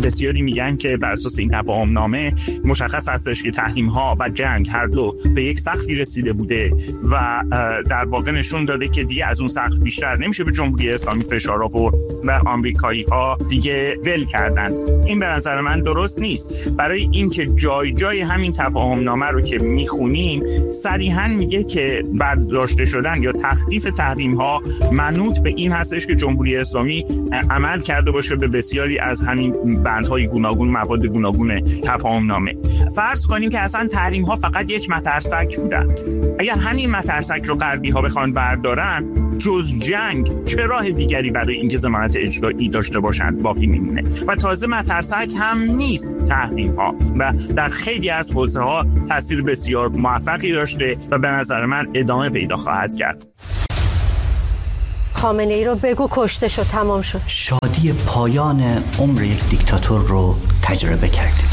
بسیاری میگن که بر اساس این تفاهم نامه مشخص هستش که تحریم ها و جنگ هر دو به یک سقفی رسیده بوده و در واقع نشون داده که دیگه از اون سقف بیشتر نمیشه به جمهوری اسلامی فشار آورد و آمریکایی ها دیگه ول کردند. این به نظر من درست نیست. برای اینکه جای جای همین تفاهم نامه رو که میخونیم صریحاً میگه که برداشته شدن یا تخفیف تحریم ها منوط به این هستش که جمهوری اسلامی عمل کرده باشه به بسیاری از همین بندهای گوناگون، مواد گوناگون تفاهم نامه. فرض کنیم که اصلا تحریم ها فقط یک مترسک بودن. اگر همین مترسک رو غربی ها بخوان بردارن، جز جنگ چه راه دیگری برای اینکه ضمانت اجرایی داشته باشند باقی میمونه؟ و تازه مترسک هم نیست تحریم ها و در خیلی از حوزه ها تاثیر بسیار موفقی داشته و به نظر من ادامه پیدا خواهد کرد. خامنه ای رو بگو کشته شد، تمام شد. شادی پایان عمر یک دیکتاتور رو تجربه کردیم.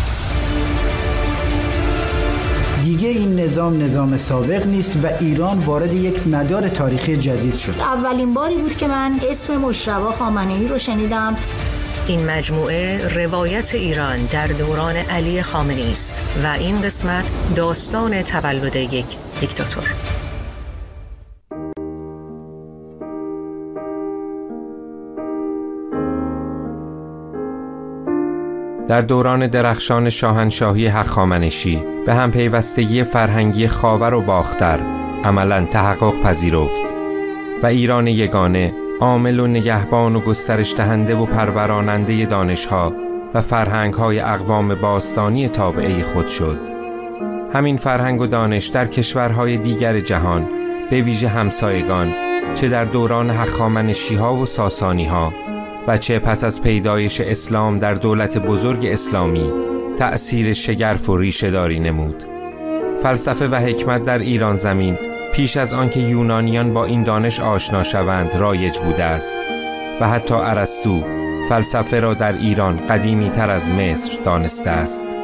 دیگه این نظام سابق نیست و ایران وارد یک مدار تاریخی جدید شد. اولین باری بود که من اسم مجتبی خامنه ای رو شنیدم. این مجموعه روایت ایران در دوران علی خامنه‌ای است و این قسمت داستان تولد یک دیکتاتور. در دوران درخشان شاهنشاهی هخامنشی به هم پیوستگی فرهنگی خاور و باختر عملاً تحقق پذیرفت و ایران یگانه عامل و نگهبان و گسترش دهنده و پروراننده دانش‌ها و فرهنگ‌های اقوام باستانی تابعه خود شد. همین فرهنگ و دانش در کشورهای دیگر جهان به ویژه همسایگان، چه در دوران هخامنشی‌ها و ساسانی‌ها و چه پس از پیدایش اسلام در دولت بزرگ اسلامی تأثیر شگرف و ریشه‌داری نمود. فلسفه و حکمت در ایران زمین پیش از آنکه یونانیان با این دانش آشنا شوند رایج بوده است و حتی ارسطو فلسفه را در ایران قدیمی تر از مصر دانسته است.